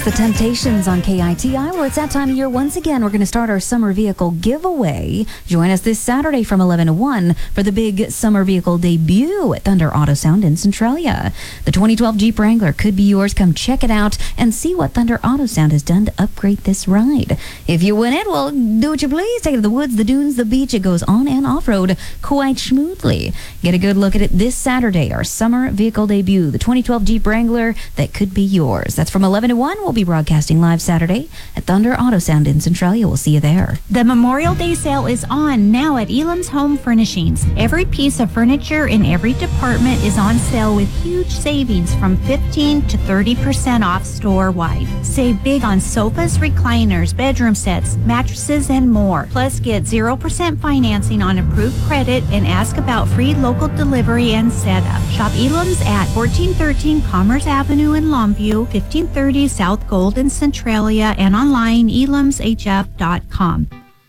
the Temptations on KITI. Well, it's that time of year once again. We're going to start our summer vehicle giveaway. Join us this Saturday from 11 to 1 for the big summer vehicle debut at Thunder Auto Sound in Centralia. The 2012 Jeep Wrangler could be yours. Come check it out and see what Thunder Auto Sound has done to upgrade this ride. If you win it, well, do what you please. Take it to the woods, the dunes, the beach. It goes on and off-road quite smoothly. Get a good look at it this Saturday, our summer vehicle debut, the 2012 Jeep Wrangler that could be yours. That's from 11 to 1. We'll be broadcasting live Saturday at Thunder Auto Sound in Centralia. We'll see you there. The Memorial Day sale is on now at Elam's Home Furnishings. Every piece of furniture in every department is on sale with huge savings from 15 to 30% off store-wide. Save big on sofas, recliners, bedroom sets, mattresses, and more. Plus, get 0% financing on approved credit and ask about free local delivery and setup. Shop Elam's at 1413 Commerce Avenue in Longview, 1530 South Gold in Centralia, and online elamshf.com.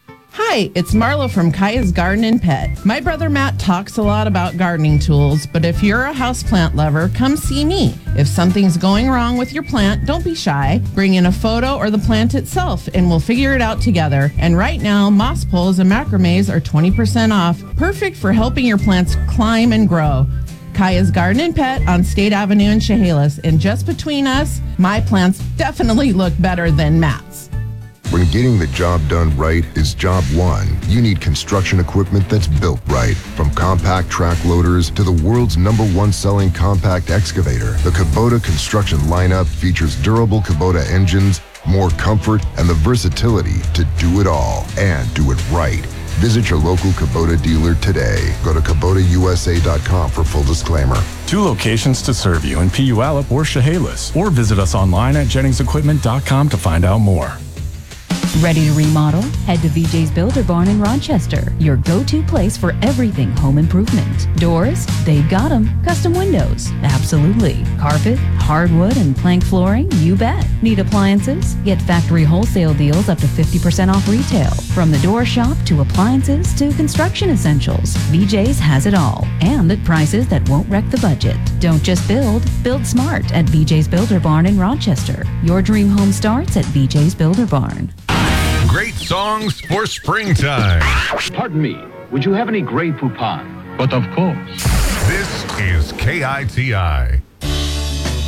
Hi, it's Marla from Kaya's Garden and Pet. My brother Matt talks a lot about gardening tools, but if you're a houseplant lover, come see me. If something's going wrong with your plant, don't be shy. Bring in a photo or the plant itself, and we'll figure it out together. And right now, moss poles and macrames are 20% off. Perfect for helping your plants climb and grow. Kaya's Garden and Pet on State Avenue in Chehalis. And just between us, my plants definitely look better than Matt's. When getting the job done right is job one, you need construction equipment that's built right. From compact track loaders to the world's #1 selling compact excavator, the Kubota construction lineup features durable Kubota engines, more comfort, and the versatility to do it all and do it right. Visit your local Kubota dealer today. Go to KubotaUSA.com for full disclaimer. 2 locations to serve you in Puyallup or Chehalis, or visit us online at JenningsEquipment.com to find out more. Ready to remodel? Head to VJ's Builder Barn in Rochester, your go-to place for everything home improvement. Doors? They've got them. Custom windows? Absolutely. Carpet, hardwood, and plank flooring? You bet. Need appliances? Get factory wholesale deals up to 50% off retail. From the door shop to appliances to construction essentials, VJ's has it all, and at prices that won't wreck the budget. Don't just build smart at VJ's Builder Barn in Rochester. Your dream home starts at VJ's Builder Barn. Great songs for springtime. Pardon me, would you have any Grey Poupon? But of course. This is KITI.